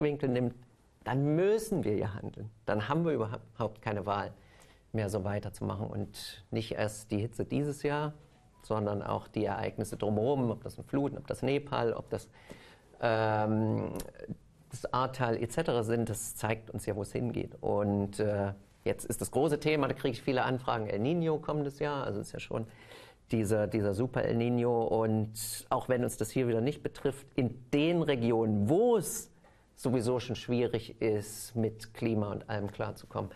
Blickwinkel nimmt, dann müssen wir ja handeln. Dann haben wir überhaupt keine Wahl mehr, so weiterzumachen. Und nicht erst die Hitze dieses Jahr, sondern auch die Ereignisse drumherum, ob das ein Fluten, ob das Nepal, ob das das Ahrtal etc. sind, das zeigt uns ja, wo es hingeht. Und jetzt ist das große Thema, da kriege ich viele Anfragen, El Niño kommendes Jahr, also ist ja schon dieser Super El Niño. Und auch wenn uns das hier wieder nicht betrifft, in den Regionen, wo es sowieso schon schwierig ist, mit Klima und allem klarzukommen,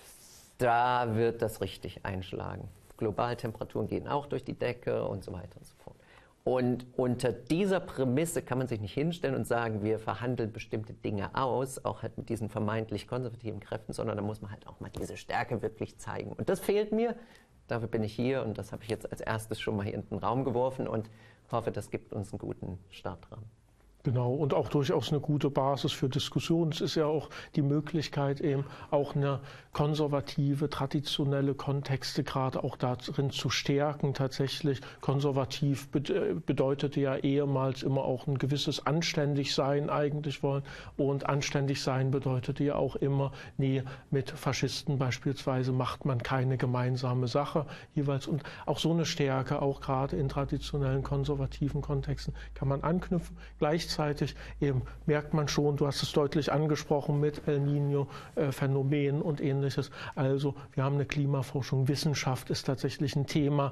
da wird das richtig einschlagen. Globaltemperaturen gehen auch durch die Decke und so weiter und so fort. Und unter dieser Prämisse kann man sich nicht hinstellen und sagen, wir verhandeln bestimmte Dinge aus, auch halt mit diesen vermeintlich konservativen Kräften, sondern da muss man halt auch mal diese Stärke wirklich zeigen. Und das fehlt mir, dafür bin ich hier und das habe ich jetzt als erstes schon mal hier in den Raum geworfen und hoffe, das gibt uns einen guten Startrahmen. Genau, und auch durchaus eine gute Basis für Diskussionen. Es ist ja auch die Möglichkeit, eben auch eine konservative, traditionelle Kontexte gerade auch darin zu stärken. Tatsächlich konservativ bedeutete ja ehemals immer auch ein gewisses Anständigsein eigentlich wollen. Und Anständigsein bedeutete ja auch immer, nee, mit Faschisten beispielsweise macht man keine gemeinsame Sache jeweils. Und auch so eine Stärke, auch gerade in traditionellen konservativen Kontexten, kann man anknüpfen. Gleichzeitig eben merkt man schon, du hast es deutlich angesprochen mit El Niño-Phänomen und Ähnliches. Also wir haben eine Klimaforschung, Wissenschaft ist tatsächlich ein Thema,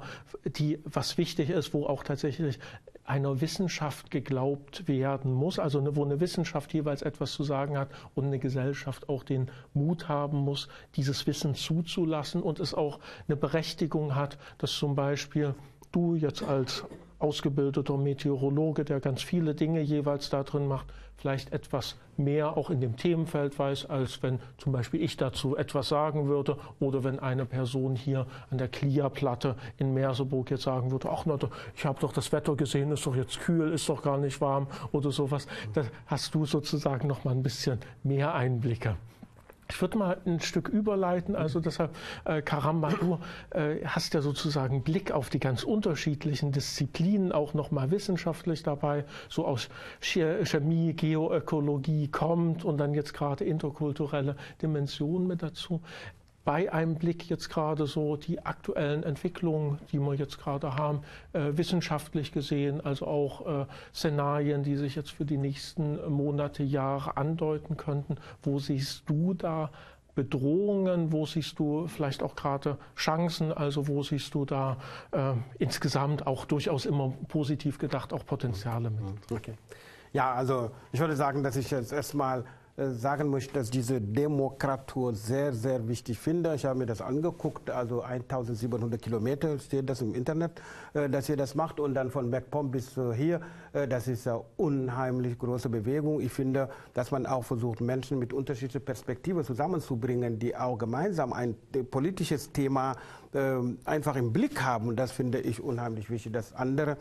was wichtig ist, wo auch tatsächlich einer Wissenschaft geglaubt werden muss, also wo eine Wissenschaft jeweils etwas zu sagen hat und eine Gesellschaft auch den Mut haben muss, dieses Wissen zuzulassen und es auch eine Berechtigung hat, dass zum Beispiel du jetzt als ausgebildeter Meteorologe, der ganz viele Dinge jeweils da drin macht, vielleicht etwas mehr auch in dem Themenfeld weiß, als wenn zum Beispiel ich dazu etwas sagen würde oder wenn eine Person hier an der CLIA-Platte in Merseburg jetzt sagen würde, ach na, ich habe doch das Wetter gesehen, ist doch jetzt kühl, ist doch gar nicht warm oder sowas. Da hast du sozusagen noch mal ein bisschen mehr Einblicke. Ich würde mal ein Stück überleiten, also deshalb, Karamba, du hast ja sozusagen Blick auf die ganz unterschiedlichen Disziplinen, auch nochmal wissenschaftlich dabei, so aus Chemie, Geoökologie kommt und dann jetzt gerade interkulturelle Dimensionen mit dazu. Bei einem Blick jetzt gerade so die aktuellen Entwicklungen, die wir jetzt gerade haben, wissenschaftlich gesehen, also auch Szenarien, die sich jetzt für die nächsten Monate, Jahre andeuten könnten. Wo siehst du da Bedrohungen, wo siehst du vielleicht auch gerade Chancen, also wo siehst du da insgesamt auch durchaus immer positiv gedacht auch Potenziale mit? Okay. Ja, also ich würde sagen, dass ich jetzt erstmal sagen möchte, dass diese Demokratur sehr, sehr wichtig finde. Ich habe mir das angeguckt, also 1700 Kilometer steht das im Internet, dass ihr das macht und dann von MacPom bis hier, das ist eine unheimlich große Bewegung. Ich finde, dass man auch versucht, Menschen mit unterschiedlichen Perspektiven zusammenzubringen, die auch gemeinsam ein politisches Thema einfach im Blick haben. Und das finde ich unheimlich wichtig. Das andere,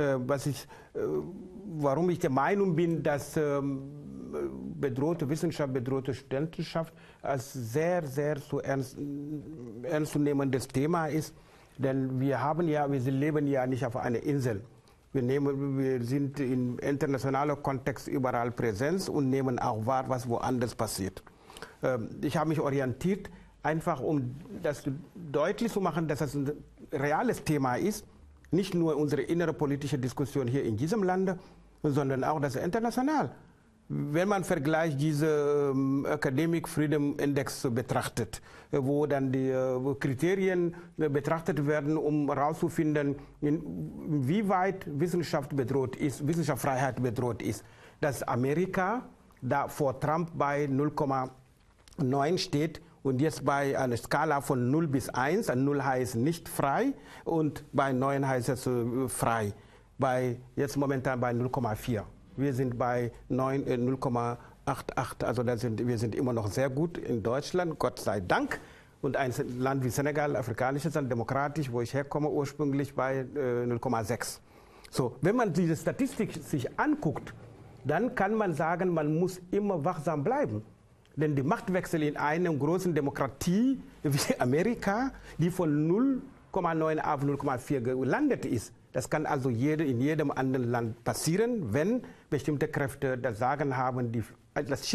warum ich der Meinung bin, dass bedrohte Wissenschaft, bedrohte Studentenschaft als sehr, sehr ernstzunehmendes Thema ist. Denn wir leben ja nicht auf einer Insel. Wir sind im internationalen Kontext überall präsent und nehmen auch wahr, was woanders passiert. Ich habe mich orientiert, einfach um das deutlich zu machen, dass es ein reales Thema ist. Nicht nur unsere innere politische Diskussion hier in diesem Lande, sondern auch das international. Wenn man vergleicht diese Academic Freedom Index betrachtet, wo dann die Kriterien betrachtet werden, um herauszufinden, inwieweit Wissenschaft bedroht ist, Wissenschaftsfreiheit bedroht ist, dass Amerika da vor Trump bei 0,9 steht und jetzt bei einer Skala von 0 bis 1, 0 heißt nicht frei und bei 9 heißt es frei, jetzt momentan bei 0,4. Wir sind bei 0,88, also wir sind immer noch sehr gut in Deutschland, Gott sei Dank. Und ein Land wie Senegal, afrikanisches Land, demokratisch, wo ich herkomme, ursprünglich bei 0,6. So, wenn man diese Statistik sich anguckt, dann kann man sagen, man muss immer wachsam bleiben. Denn die Machtwechsel in einer großen Demokratie wie Amerika, die von 0,9 auf 0,4 gelandet ist, das kann also in jedem anderen Land passieren, wenn bestimmte Kräfte das Sagen haben, das